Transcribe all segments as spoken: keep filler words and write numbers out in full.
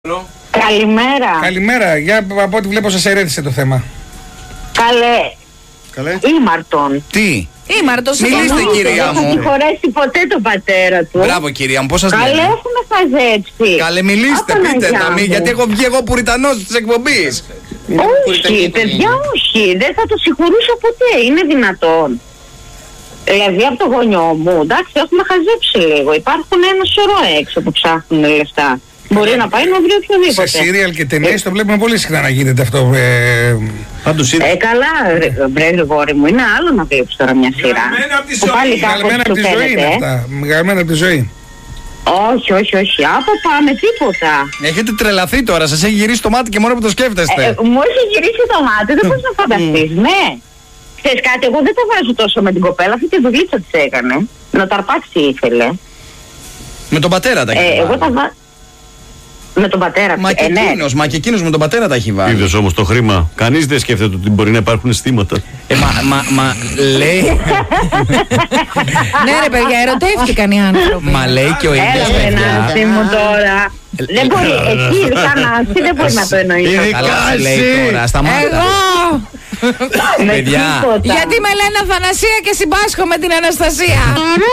Καλημέρα. Καλημέρα. Για από ό,τι βλέπω σας ερέθησε το θέμα. Καλέ. Καλέ. Ήμαρτον. Τι. Ήμαρτον. Μιλήστε, κυρία μου. Δεν θα συγχωρέσει ποτέ τον πατέρα του. Μπράβο, κυρία μου, πώς σας λένε. Καλέ, λένε. έχουμε χαζέψει. Καλέ, μιλήστε, πείτε τα μη, γιατί έχω βγει εγώ πουριτανός της εκπομπής. Όχι, παιδιά, όχι. Δεν θα το συγχωρούσα ποτέ. Είναι δυνατόν. Δηλαδή από το γονιό μου, εντάξει, έχουμε χαζέψει λίγο. Υπάρχουν ένα σωρό έξω που ψάχνουν λεφτά. Μπορεί να πάει να βρει οποιοδήποτε. Σε σύριαλ και ταινίες το βλέπουμε πολύ συχνά να γίνεται αυτό. Ε, Πάντως είναι. Ε, καλά, βρε Γρηγόρη μου, είναι άλλο να βλέπεις τώρα μια σειρά. Γραμμένα από τη ζωή είναι αυτά. Γραμμένα από τη ζωή. Όχι, όχι, όχι. Άπα πάμε, τίποτα. Έχετε τρελαθεί τώρα, σας έχει γυρίσει το μάτι και μόνο που το σκέφτεστε. Ε, μου έχει γυρίσει το μάτι, δεν μπορείς να φανταστείς, ναι. Ξέρεις κάτι, εγώ δεν το βάζω τόσο με την κοπέλα, αυτή τη δουλίτσα της έκανε. Να τα αρπάξει ήθελε. Με τον πατέρα τα έχει ε, βάλει. Εγώ τα βάζω. Με τον πατέρα Μα και ε, ναι. εκείνος, μα και εκείνος με τον πατέρα τα έχει βάλει. Είδες όμως το χρήμα. Κανείς δεν σκέφτεται ότι μπορεί να υπάρχουν αισθήματα. Ε, μα, μα, μα λέει. Ναι, ρε παιδιά, ερωτεύτηκαν οι άνθρωποι. Μα λέει και ο ίδιος, Έλα, παιδιά. Νάνση μου τώρα. Δεν μπορεί, εσύ, σαν Νάνση, δεν μπορεί να το εννοείς. Καλά σου λέει τώρα, σταμάτα. Εγώ! Με Παιδιά. τίποτα. Γιατί με λένε Αθανασία και συμπάσχω με την Αναστασία.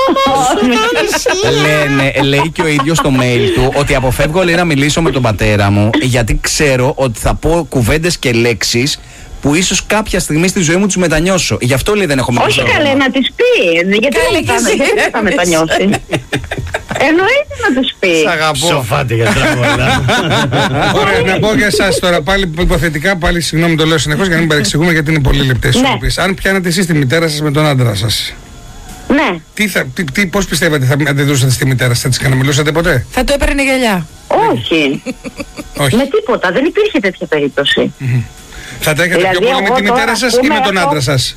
Λένε, λέει και ο ίδιος στο mail του ότι αποφεύγω, λέει, να μιλήσω με τον πατέρα μου γιατί ξέρω ότι θα πω κουβέντες και λέξεις που ίσως κάποια στιγμή στη ζωή μου τους μετανιώσω. Γι' αυτό, λέει, δεν έχω μιλήσει. Όχι καλέ, να τις πει. Γιατί δεν θα μετανιώσει. Εννοείται να τους πει. Σ' αγαπώ. Σοφάτε για τραγούδα. Ωραία, να πω για εσάς τώρα πάλι υποθετικά, πάλι συγγνώμη το λέω συνεχώς για να μην παρεξηγούμε γιατί είναι πολύ λεπτές οι ισορροπίες. Αν πιάνετε εσείς τη μητέρα σας με τον άντρα σας, Ναι. τι θα, τι, τι, πώς πιστεύετε θα αντιδρούσατε στη μητέρα σας, θα της καναμιλούσατε ποτέ? Θα το έπαιρνε γυαλιά. Όχι. Όχι. Με τίποτα. Δεν υπήρχε τέτοια περίπτωση. Θα τα έχετε Δηλαδή, πιο πολύ με εγώ τη μητέρα τώρα, σας ας ή με πούμε, τον έχω- άντρα σας?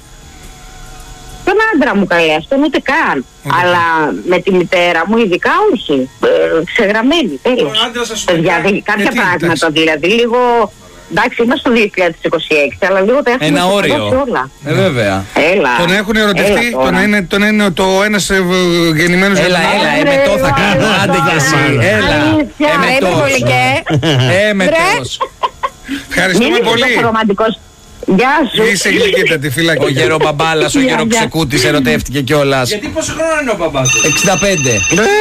Τον άντρα μου καλέ, αυτόν ούτε καν. Ούτε Αλλά με τη μητέρα μου ειδικά όχι. Ε, ξεγραμμένη, τέλος. άντρα σας σου Παιδιά, έκανε- δεν- κάποια Ε, τι, πράγματα εντάξει. δηλαδή λίγο. Εντάξει, είμαστε στο δύο χιλιάδες είκοσι έξι, αλλά λίγο τα έχουμε Ένα ξεπεράσει όριο. όλα. Ε, βέβαια. Έλα. Τον έχουν ερωτευτεί, Έλα τώρα. τον είναι, τον είναι το ένας ε, β- γεννημένος Έλα, για τον έλα, άλλο. εμετό θα κάνω. Άντε κι εσύ. Έλα. Αλήθεια. Ρε, είμαι Εμετός. χολικέ. Εμετός. Ευχαριστούμε Μην πολύ. είσαι ρομαντικός. Γεια σου. Είσαι γλυκύτατη, Ο φυλακή. γερομπαμπάλας, ο Γεια, γεια. γεροξεκούτης ερωτεύτηκε κιόλας. Γιατί πόσο χρόνο είναι ο μπαμπάς του? εξήντα πέντε.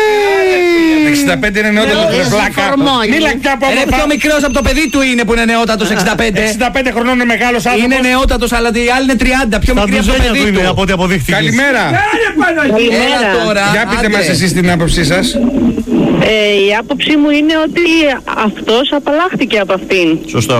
εξήντα πέντε είναι νεότερο από την πλάκα. Μίλα κι από Είναι πιο μικρός από το παιδί του είναι που είναι νεότατος εξήντα πέντε. εξήντα πέντε χρονών είναι μεγάλος Είναι άνθρωπος. νεότατος αλλά οι άλλοι είναι τριάντα. Πιο Τα μικρή από το ντουζένια του παιδί είναι του. από ό,τι αποδείχθηκε. Καλημέρα. Έλα Καλημέρα. τώρα. Για πείτε άντε. μας εσείς την άποψή σας. Ε, η άποψή μου είναι ότι αυτός απαλλάχθηκε από αυτήν. Σωστό.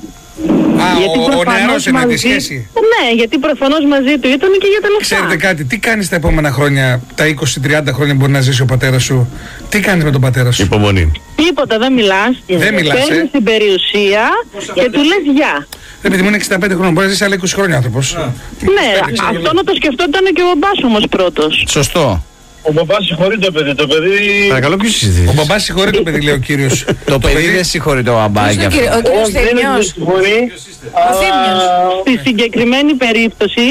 Α, Γιατί ο, ο προφανώς νεαρός είναι τη μαζί- σχέση. Ναι, γιατί προφανώς μαζί του ήταν και για τα λεφτά. Ξέρετε κάτι, τι κάνεις τα επόμενα χρόνια, τα είκοσι τριάντα χρόνια που μπορεί να ζήσει ο πατέρας σου, τι κάνεις με τον πατέρα σου? Υπομονή. Τίποτα, δεν μιλάς. Δεν μιλάς, ε. Παίρνεις την περιουσία και του λες γεια. Ρε παιδί μου είναι εξήντα πέντε χρόνια, μπορεί να ζήσει άλλα είκοσι χρόνια άνθρωπος. Ναι, αυτό να το σκεφτόταν και ο μπάς όμως πρώτος. Σωστό. Ο μπαμπάς συγχωρεί το παιδί. Το παιδί. Παρακαλώ, ποιος Ο συζητήσεις. μπαμπάς συγχωρεί το παιδί, λέει ο κύριος. Το παιδί δεν συγχωρεί το μπαμπάκι Ο αυτό. κύριος Όχι, δεν είναι Θεμιός. συγχωρεί. Ο Θήμιος. Στη συγκεκριμένη περίπτωση,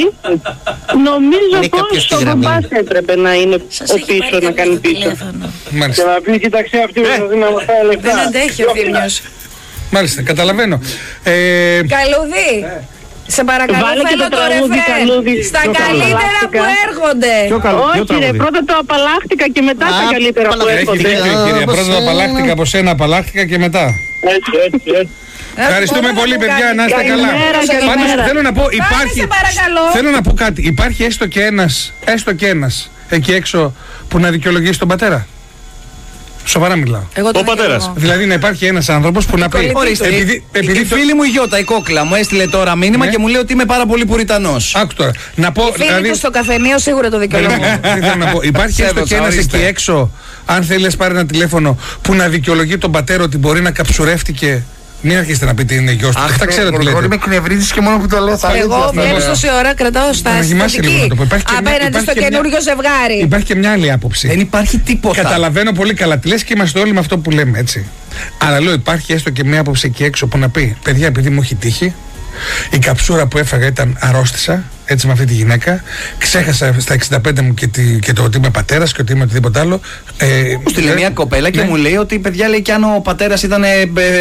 νομίζω Είναι κάποιος πως στη ο γραμμή. μπαμπάς έπρεπε να είναι ο πίσω, να κάνει πίσω. Και Μάλιστα, να πει, κοίταξε αυτή που θα δίνει αυτά τα λεφτά. Δεν αντέχει ο Θήμιος. μάλιστα, καταλαβαίνω. Ε, Καλούδι. Σε παρακαλώ, Βάλε και θέλω το το τραγούδι, ρεφρέν. καλούδι. Στα Το καλύτερα απαλλάχτηκα. που έρχονται. Όχι ρε, πρώτα το απαλλάχτηκα και μετά τα καλύτερα που έχει έρχονται. δίκιο, κυρία. Πρώτα απαλλάχτηκα από σένα, απαλλάχτηκα και μετά. Έτσι, έτσι, έτσι. Ευχαριστούμε Μπορώ να πολύ, μου παιδιά, κάνεις να είστε καλά. καλημέρα, καλημέρα. Πάντως θέλω να πω, υπάρχει. σε παρακαλώ. Θέλω να πω κάτι. Υπάρχει έστω και ένας, έστω και ένας εκεί έξω που να δικαιολογήσει τον πατέρα. Σοβαρά μιλάω. Εγώ τον Ο πατέρας. δικαιολογώ. Δηλαδή να υπάρχει ένας άνθρωπος που να πει. Ορίστε, Επειδή, επειδή η το- φίλη μου η Γιώτα, η κόκλα, μου έστειλε τώρα μήνυμα Ναι. και μου λέει ότι είμαι πάρα πολύ πουριτανός. Άκου τώρα. Να πω. Οι φίλοι Δηλαδή, του στο καφενείο σίγουρα το δικαιολογούν. τι θέλω να πω. Υπάρχει έστω Σέβος, και ένας ορίστε. εκεί έξω, αν θέλει, να πάρει ένα τηλέφωνο που να δικαιολογεί τον πατέρα ότι μπορεί να καψουρεύτηκε. Μην αρχίσετε να πείτε είναι γιος του. Αχ, Τα ξέρετε τι λέτε. με εκνευρίζεις και μόνο που το λέω θα Εγώ βγαίνω τόση ώρα, κρατάω Να γυμάσαι λίγο να στάση το πω. Υπάρχει και μια- απέναντι υπάρχει στο και μια- καινούριο ζευγάρι. Υπάρχει και μια άλλη άποψη. Δεν υπάρχει τίποτα. Καταλαβαίνω πολύ καλά τι λες και είμαστε όλοι με αυτό που λέμε, έτσι. Αλλά λέω, υπάρχει έστω και μια άποψη εκεί έξω που να πει: παιδιά, επειδή μου έχει τύχει, Η καψούρα που έφαγα ήταν αρρώστησα, έτσι με αυτή τη γυναίκα. Ξέχασα στα εξήντα πέντε μου και, τη, και το ότι είμαι πατέρας και ότι είμαι οτιδήποτε άλλο. Ε, μου στείλε μια κοπέλα και ναι. μου λέει ότι παιδιά λέει κι αν ο πατέρας ήταν. Ε,